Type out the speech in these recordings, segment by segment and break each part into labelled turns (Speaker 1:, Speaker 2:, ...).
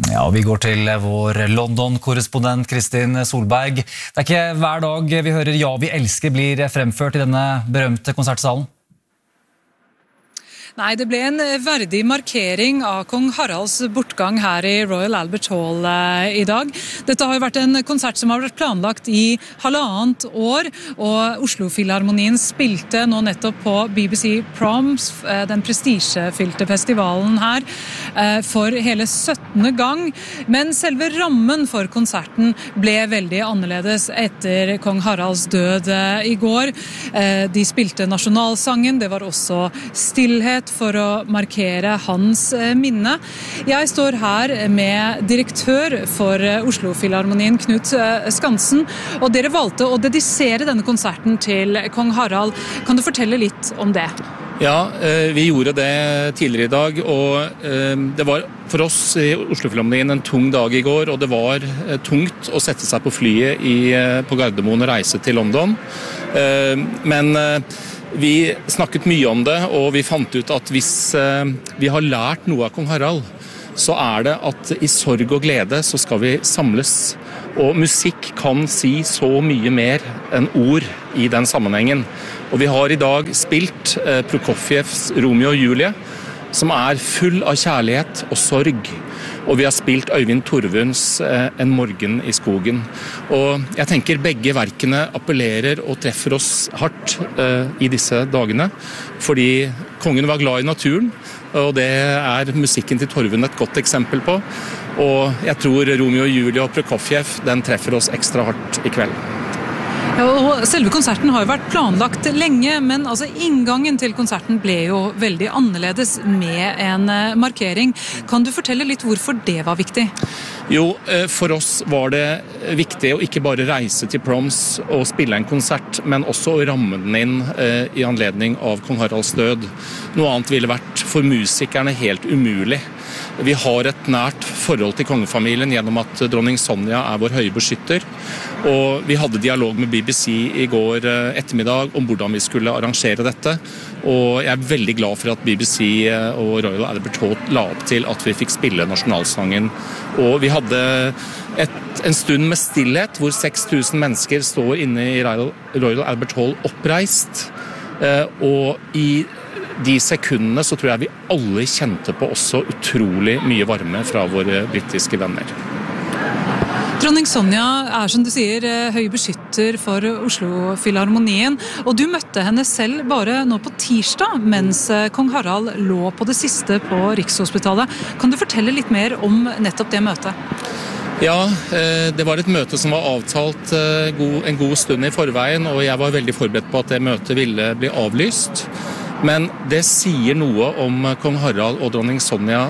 Speaker 1: Ja, og vi går til vår London-korrespondent Kristin Solberg. Det ikke hver dag vi hører «Ja, vi elsker» blir fremført i denne berømte konsertsalen.
Speaker 2: Nei, det ble en verdig markering av kong Haralds bortgang her i Royal Albert Hall i dag. Dette har jo vært en konsert som har vært planlagt i 1,5 år, og Oslo-Filharmonien spilte nå nettopp på BBC Proms, den prestisjefylte festivalen her, for hele 17. gang. Men selve rammen for konserten ble veldig annerledes etter kong Haralds død i går. De spilte nasjonalsangen, det var også stillhet for å markere hans minne. Jeg står her med direktør for Oslo-Filharmonien, Knut Skansen, og dere valgte å dedisere denne konserten til kong Harald. Kan du fortelle litt om det?
Speaker 3: Ja, vi gjorde det tidligere i dag, og det var for oss i Oslo-Filharmonien en tung dag i går, og det var tungt å sette seg på flyet på Gardermoen og reise til London. Men vi snakket mye om det, og vi fant ut at hvis vi har lært noe av kong Harald, så det at i sorg og glede så skal vi samles. Og musikk kan si så mye mer enn ord i den sammenhengen. Og vi har i dag spilt Prokofjevs Romeo og Julie, som full av kjærlighet og sorg. Og vi har spilt Øyvind Torvunds En morgen i skogen. Og jeg tenker begge verkene appellerer og treffer oss hardt i disse dagene, fordi kongen var glad i naturen, og det musikken til Torvund et godt eksempel på. Og jeg tror Romeo og Julie og Prokofjev, den treffer oss ekstra hardt i kveld.
Speaker 2: Ja, og selve konserten har jo vært planlagt lenge, men altså inngangen til konserten ble jo veldig annerledes med en markering. Kan du fortelle litt hvorfor det var viktig?
Speaker 3: Jo, for oss var det viktig å ikke bare reise til Proms og spille en konsert, men også å ramme den inn i anledning av kong Haralds død. Noe annet ville vært for musikerne helt umulig. Vi har et nært forhold til kongefamilien gjennom at dronning Sonja vår høye beskytter, og vi hadde dialog med BBC i går ettermiddag om hvordan vi skulle arrangere dette, og jeg veldig glad for at BBC og Royal Albert Hall la opp til at vi fikk spille nasjonalsangen. Og vi hadde en stund med stillhet hvor 6,000 mennesker står inne i Royal Albert Hall oppreist, og i de sekundene så tror jeg vi alle kjente på også utrolig mye varme fra våre britiske venner.
Speaker 2: Dronning Sonja som du sier, høy beskytter for Oslo-Filharmonien, og du møtte henne selv bare nå på tirsdag, mens kong Harald lå på det siste på Rikshospitalet. Kan du fortelle litt mer om nettopp det møtet?
Speaker 3: Ja, det var et møte som var avtalt en god stund i forveien, og jeg var veldig forberedt på at det møtet ville bli avlyst. Men det sier noe om kong Harald og dronning Sonja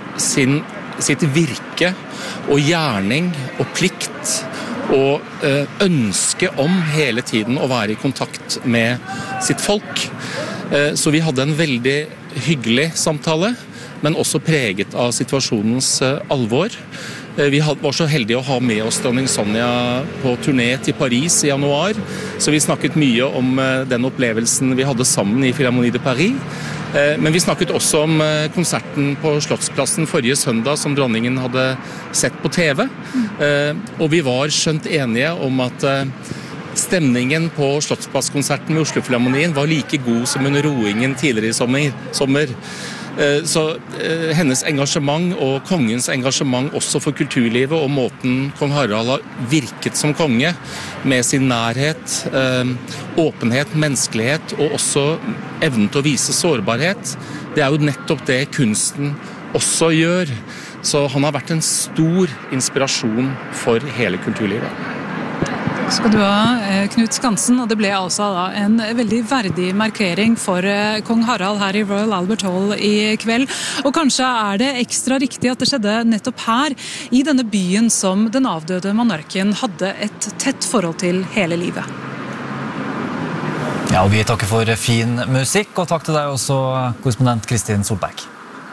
Speaker 3: sitt virke og gjerning og plikt og ønske om hele tiden å være i kontakt med sitt folk. Så vi hadde en veldig hyggelig samtale, men også preget av situasjonens alvor. Vi var så heldige å ha med oss dronning Sonja på turné til Paris i januar, så vi snakket mye om den opplevelsen vi hadde sammen i Philharmonie de Paris. Men vi snakket også om konserten på Slottsplassen forrige søndag som dronningen hadde sett på TV. Og vi var skjønt enige om at stemningen på Slottsplasskonserten med Oslo-Filharmonien var like god som under roingen tidligere i sommer. Så hennes engasjement og kongens engasjement også for kulturlivet og måten kong Harald har virket som konge med sin nærhet, åpenhet, menneskelighet og også evnen til å vise sårbarhet, det jo nettopp det kunsten også gjør. Så han har vært en stor inspirasjon for hele kulturlivet.
Speaker 2: Skal du ha, Knut Skansen, og det ble altså da en veldig verdig markering for kong Harald her i Royal Albert Hall i kveld. Og kanskje det ekstra riktig at det skjedde nettopp her, i denne byen som den avdøde monarken hadde et tett forhold til hele livet.
Speaker 1: Ja, og vi takker for fin musikk, og takk til deg også, korrespondent Kristin Solberg.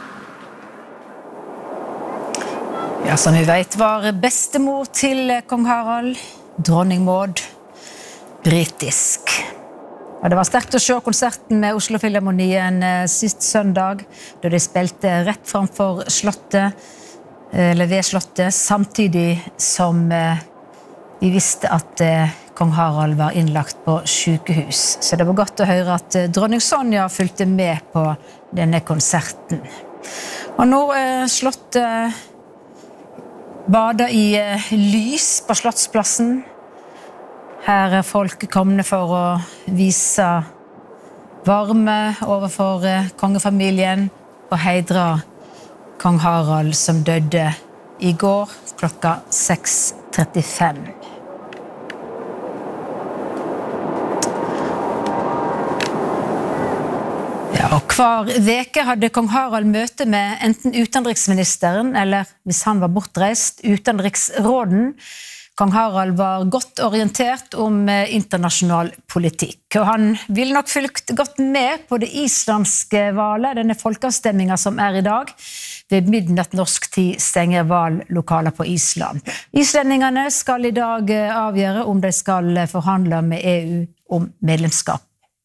Speaker 4: Ja, som vi vet var bestemor til kong Harald, dronning Maud, britisk. Og det var sterkt å se konserten med Oslo-Filharmonien sist søndag, da de spilte rett framfor slottet. eller ved slottet, samtidig som vi visste at kong Harald var innlagt på sykehus. Så det var godt å høre at dronning Sonja fulgte med på denne konserten. Og nå slottet bader i lys på Slottsplassen. Her folk komne for å vise varme overfor kongefamilien og heidre kong Harald som døde i går klokka 6:35. Og hver veke hadde kong Harald møte med enten utenriksministeren eller, hvis han var bortreist, utenriksråden. Kong Harald var godt orientert om internasjonal politikk, og han ville nok fulgt godt med på det islandske valet, denne folkeavstemningen som i dag. Ved midnatt norsk tid stenger vallokaler på Island. Islendingene skal i dag avgjøre om de skal forhandle med EU om medlemskap.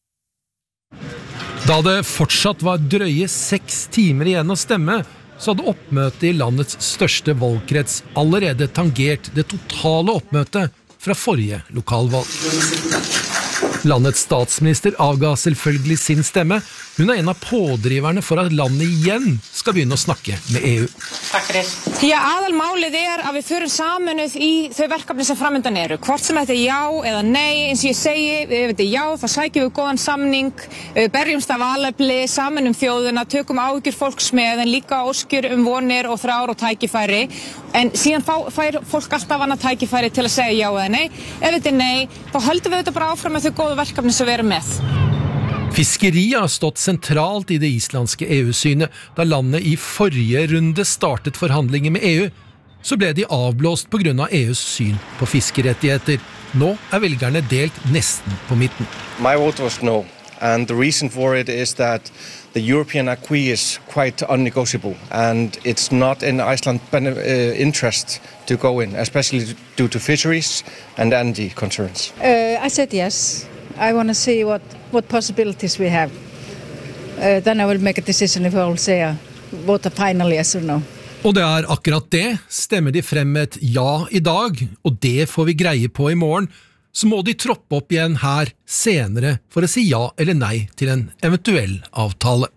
Speaker 5: Da det fortsatt var drøye 6 timer igjen å stemme, så hadde oppmøtet i landets største valgkrets allerede tangert det totale oppmøtet fra forrige lokalvalg. Landets statsminister avga selvfølgelig sin stemme. Hun en av pådriverne for at landet igjen skal begynne å snakke med EU.
Speaker 6: Takk for det. Ja, aðalmálið að við förum sameinuð í þau verkefni sem framundan eru. Hvort sem þetta já eða nei, eins og ég segi, ef þetta já, þá sækjum við góðan samning, berjumst af alefli, saman þjóðina, tökum áhyggjur fólks með, en líka óskir vonir og þrár og tækifæri. En síðan fær fólk alltaf annað tækifæri til að segja já eða nei. Ef þetta nei, þá höldum við þetta bara áfram með þau góðu verkefni som vi med.
Speaker 5: Fiskeri har stått sentralt i det islandske EU-synet. Da landet i forrige runde startet forhandlinger med EU, så ble de avblåst på grunn av EUs syn på fiskerettigheter. Nå velgerne delt nesten på midten.
Speaker 7: My vote was no, and the reason for it is that the European acquis is quite unnegotiable, and it's not in Iceland's interest to go in, especially due to fisheries and energy concerns.
Speaker 8: I said yes. I want to see what possibilities we have. Then I will make a decision if I will say vote finally yes or no.
Speaker 5: Og det akkurat det. Stemmer de frem med et ja i dag, og det får vi greie på i morgen, så må de troppe opp igjen her senere for å si ja eller nei til en eventuell avtale.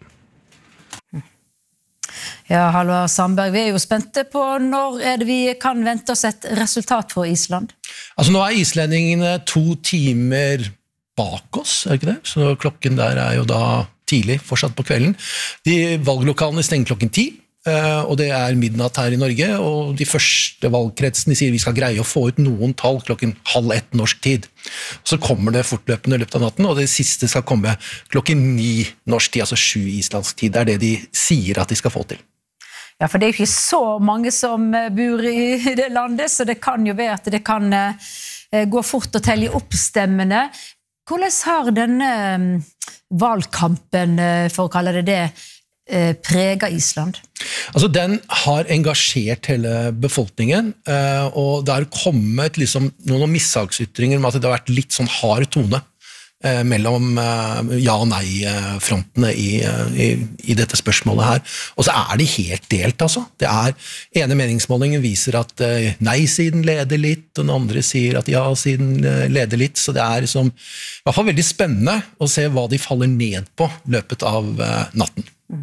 Speaker 4: Ja, Halvard Sandberg, vi jo spente på når det vi kan vente oss et resultat for Island?
Speaker 5: Altså nå islendingene 2 timer bak oss, ikke det? Så klokken der jo da tidlig, fortsatt på kvelden. De valglokalene stenger klokken 10, og det midnatt her i Norge, og de første valgkretsene sier vi skal greie å få ut noen tall klokken 12:30 norsk tid. Så kommer det fortløpende i løpet av natten, og det siste skal komme klokken 9 norsk tid, altså 7 islandsk tid. Det det de sier at de skal få til.
Speaker 4: Ja, for det jo ikke så mange som bor i det landet, så det kan jo være at det kan gå fort å telle opp stemmene. Hvordan har denne valgkampen, for å kalle det, preget Island?
Speaker 5: Altså, den har engasjert hele befolkningen, og det har kommet liksom, noen mishagsytringer om at det har vært litt sånn hard tone mellom ja- og nei-frontene i dette spørsmålet her. Og så de helt delt, altså. Det ene meningsmålingen viser at nei-siden leder litt, og den andre sier at ja-siden leder litt, så det liksom, i hvert fall veldig spennende å se hva de faller ned på løpet av natten.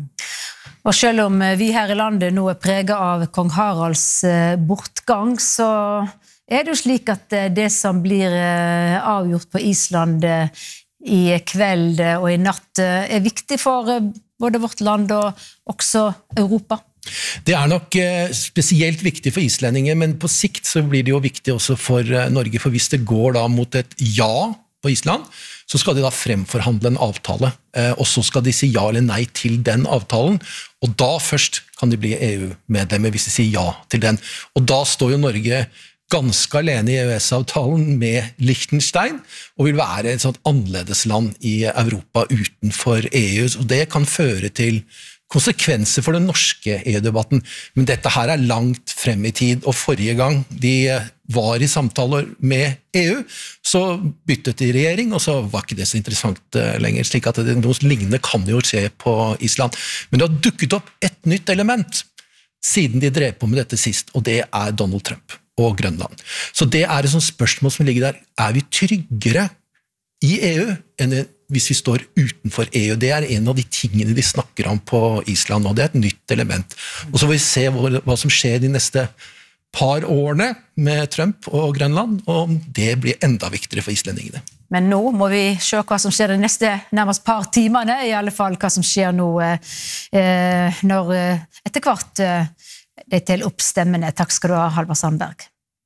Speaker 4: Og selv om vi her i landet nå preget av kong Haralds bortgang, så det jo slik at det som blir avgjort på Island i kveld og i natt viktig for både vårt land og også Europa?
Speaker 5: Det nok spesielt viktig for islendinger, men på sikt så blir det jo viktig også for Norge, for hvis det går da mot et ja på Island, så skal de da fremforhandle en avtale, og så skal de si ja eller nei til den avtalen, og da først kan de bli EU-medlemmer hvis de sier ja til den. Og da står jo Norge ganske alene i EØS-avtalen med Liechtenstein, og vil være et sånt annerledesland i Europa utenfor EU, og det kan føre til konsekvenser for den norske EU-debatten, men dette her langt frem i tid, og forrige gang de var i samtaler med EU, så byttet de regjering, og så var ikke det så interessant lenger, slik at noe lignende kan jo skje på Island. Men det har dukket opp et nytt element siden de drev på med dette sist, og det Donald Trump og Grønland. Så det et sånt spørsmål som ligger der, vi tryggere i EU enn hvis vi står utenfor EU? Det en av de tingene de snakker om på Island, og det et nytt element. Og så får vi se hva som skjer de neste par årene med Trump og Grønland, og om det blir enda viktigere for islendingene.
Speaker 4: Men nå må vi se hva som skjer de neste nærmest par timene, i alle fall hva som skjer nå når etter hvert det til oppstemmende. Takk skal du ha, Halvard Sandberg.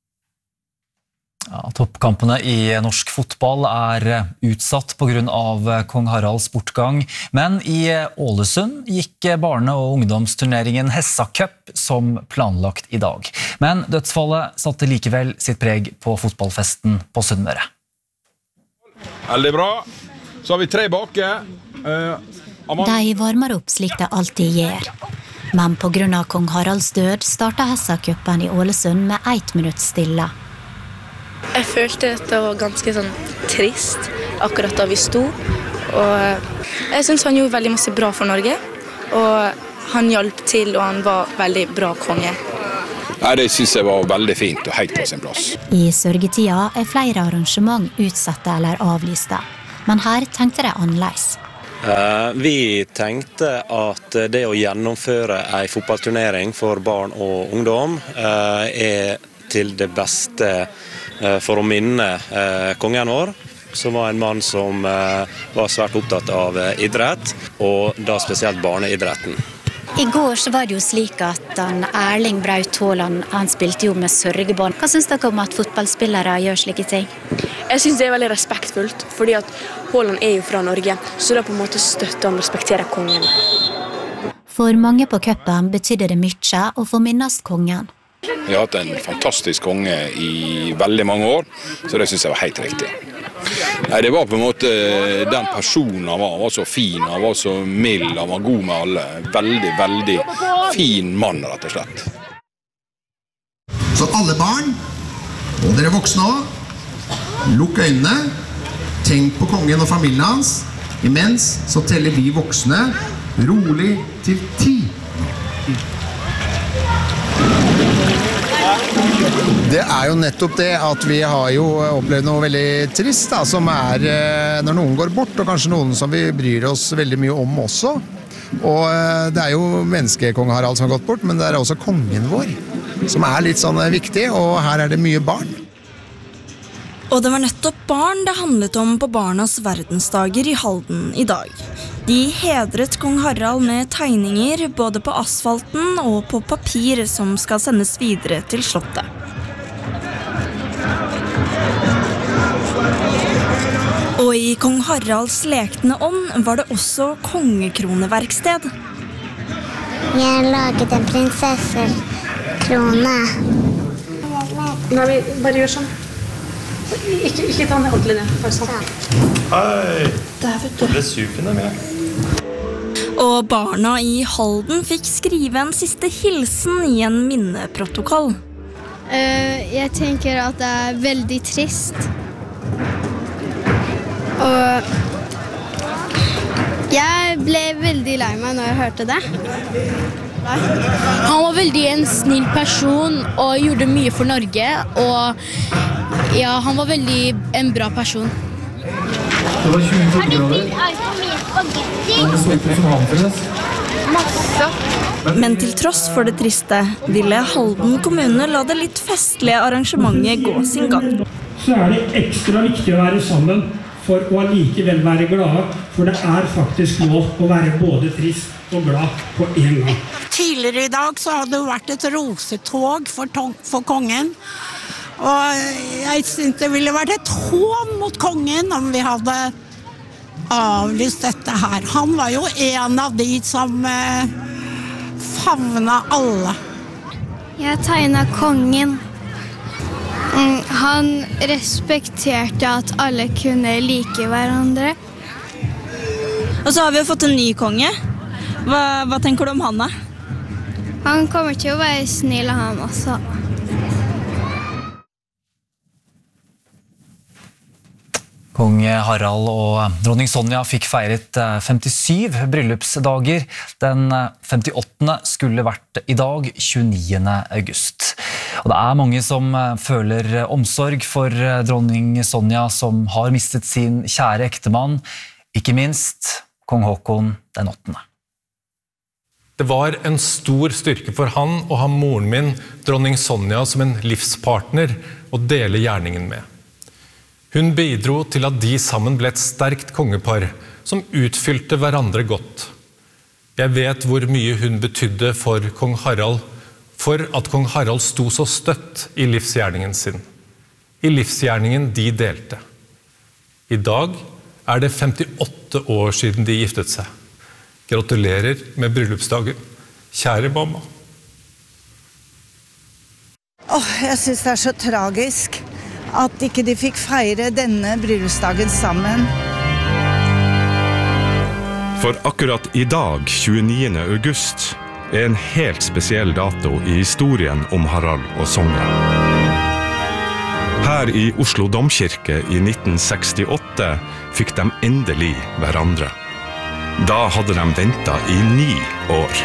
Speaker 1: Ja, toppkampene i norsk fotball utsatt på grunn av kong Haralds bortgang, men i Ålesund gikk barne- og ungdomsturneringen Hessa Cup som planlagt i dag. Men dødsfallet satte likevel sitt preg på fotballfesten på Sunnmøre.
Speaker 9: Veldig bra. Så har vi 3 bake.
Speaker 10: De varmer opp slik de alltid gjør. Men på grunn av kong Haralds død startet Hessa-cupen i Ålesund med 1 minutt stille.
Speaker 11: Jeg følte at det var ganske trist akkurat da vi sto. Og jeg synes han gjorde veldig masse bra for Norge. Og han hjalp til, og han var veldig bra konge.
Speaker 9: Nei, det synes jeg var veldig fint og helt på sin plass.
Speaker 10: I sørgetida flere arrangement utsatte eller avlyste. Men her tenkte de annerledes.
Speaker 12: Vi tenkte at det å gjennomføre en fotballturnering for barn og ungdom til det beste for å minne kongen vår, som var en mann som var svært opptatt av idrett, og da spesielt barneidretten.
Speaker 10: I går så var det jo slik at Erling Braut Haaland, han spilte jo med sørgebarn. Hva synes dere om at fotballspillere gjør slike ting?
Speaker 11: Jeg synes det veldig respektfullt, fordi at Haaland jo fra Norge, så da på en måte støtter han og respekterer kongen.
Speaker 10: For mange på cupen betydde det mye å få minnes kongen.
Speaker 9: Vi har hatt en fantastisk konge i veldig mange år, så det synes jeg var helt riktig. Nei, det var på en måte den personen han var så fin, han var så mild, han var god med alle. Veldig, veldig fin mann, rett og slett.
Speaker 13: Så alle barn, og dere voksne også, lukk øynene, tenk på kongen og familien hans. Imens så teller vi voksne rolig til 10. Det jo nettopp det at vi har jo opplevd noe veldig trist, da, som når noen går bort, og kanskje noen som vi bryr oss veldig mye om også. Og det jo menneskekong Harald som har gått bort, men det også kongen vår, som litt sånn viktig, og her det mye barn.
Speaker 14: Og det var nettopp barn det handlet om på Barnas verdensdager i Halden i dag. De hedret kong Harald med tegninger både på asfalten og på papir som skal sendes videre til slottet. Og i kong Haralds lekende ånd var det også kongekroneverksted.
Speaker 15: Jeg har laget en prinsessekrone.
Speaker 16: Nei, bare gjør sånn. Ikke ta den ordentlig ned, bare sånn.
Speaker 17: Hei, det ble supende med.
Speaker 14: Og barna i Halden fikk skrive en siste hilsen i en minneprotokoll.
Speaker 18: Jeg tenker at det veldig trist. Og jeg ble veldig lei meg når jeg hørte det.
Speaker 19: Han var veldig en snill person og gjorde mye for Norge, og ja, han var veldig en bra person.
Speaker 17: Det var 20 grader. Han smakte som hamfres.
Speaker 19: Masse.
Speaker 14: Men til tross for det triste, ville Halden kommune la det litt festlige arrangementet gå sin gang.
Speaker 20: Så det ekstra viktig å være sammen for å allikevel være glade, for det faktisk lov å være både trist og glad på en gang.
Speaker 21: Tidligere i dag så hadde det vært et rosetog for kongen, og jeg synes det ville vært et hån mot kongen om vi hadde avlyst dette her. Han var jo en av de som favnet alle.
Speaker 18: Jeg tegnet kongen. Han respekterte at alle kunne like hverandre.
Speaker 14: Og så har vi jo fått en ny konge. Hva tenker du om han da?
Speaker 18: Han kommer til å være snill, han også.
Speaker 1: Kong Harald og dronning Sonja fikk feiret 57 bryllupsdager. Den 58. skulle vært i dag, 29. august. Og det mange som føler omsorg for dronning Sonja, som har mistet sin kjære ektemann, ikke minst kong Håkon den 8.
Speaker 3: Det var en stor styrke for han å ha moren min, dronning Sonja, som en livspartner å dele gjerningen med. Hun bidro til at de sammen ble et sterkt kongepar som utfylte hverandre godt. Jeg vet hvor mye hun betydde for kong Harald, for at kong Harald sto så støtt i livsgjerningen sin. I livsgjerningen de delte. I dag det 58 år siden de giftet seg. Gratulerer med bryllupsdagen, kjære mamma.
Speaker 22: Jeg synes det så tragisk at ikke de fikk feire denne bryllupsdagen sammen.
Speaker 23: For akkurat i dag, 29. august, en helt spesiell dato i historien om Harald og Sonja. Her i Oslo Domkirke i 1968 fikk de endelig hverandre. Da hadde de ventet i 9 år.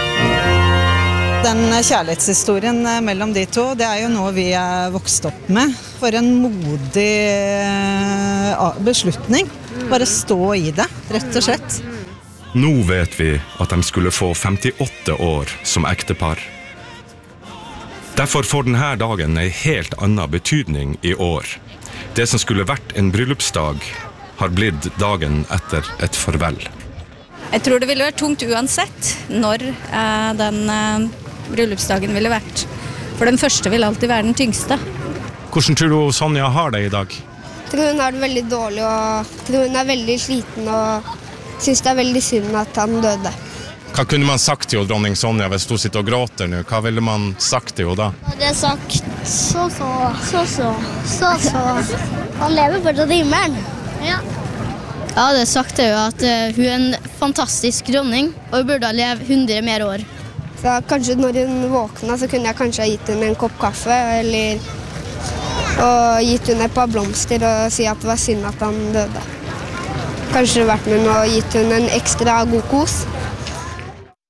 Speaker 22: Den kjærlighetshistorien mellom de to, det jo noe vi vokst opp med. For en modig beslutning. Bare stå i det, rett og slett.
Speaker 23: Nå vet vi at de skulle få 58 år som ektepar. Derfor får denne dagen en helt annen betydning i år. Det som skulle vært en bryllupsdag har blitt dagen etter et farvel.
Speaker 24: Jeg tror det ville vært tungt uansett når den bryllupsdagen ville vært. For den første vil alltid være den tyngste.
Speaker 23: Hvordan tror du Sonja har det i dag?
Speaker 18: Jeg tror hun har det veldig dårlig, og jeg tror hun veldig sliten, og synes det veldig synd at han døde.
Speaker 23: Hva kunne man sagt til dronning Sonja hvis hun sitter og gråter nå? Hva ville man sagt til henne da?
Speaker 18: Jeg hadde sagt så. Han lever fortsatt i himmelen. Ja.
Speaker 19: Jeg hadde sagt til henne at hun en fantastisk dronning, og hun burde leve 100 mer år.
Speaker 18: Så kanskje når hun våkna, så kunne jeg kanskje ha gitt henne en kopp kaffe, eller gitt henne et par blomster og si at det var synd at han døde. Kanskje vært med og gitt henne en ekstra god kos.